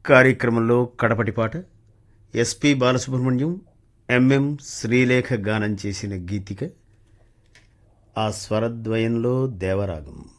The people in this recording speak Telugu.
కార్యక్రమంలో కడపటి పాట ఎస్పి బాలసుబ్రహ్మణ్యం, ఎంఎం శ్రీలేఖ గానం చేసిన గీతిక. ఆ స్వరద్వయంలో దేవరాగం.